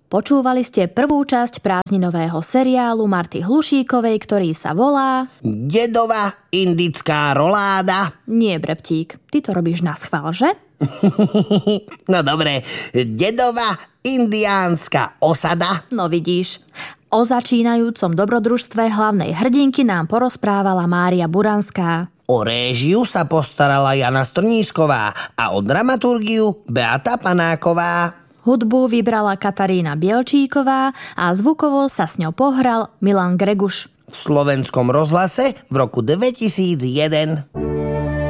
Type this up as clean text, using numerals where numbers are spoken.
Počúvali ste prvú časť prázdninového seriálu Marty Hlušíkovej, ktorý sa volá Dedova indická roláda. Nie, Breptík, ty to robíš naschvál, že? No dobre, Dedova indiánska osada. No vidíš, o začínajúcom dobrodružstve hlavnej hrdinky nám porozprávala Mária Buranská. O réžiu sa postarala Jana Strnísková a o dramaturgiu Beata Panáková. Hudbu vybrala Katarína Bielčíková a zvukovo sa s ňou pohral Milan Greguš. V Slovenskom rozhlase v roku 2001.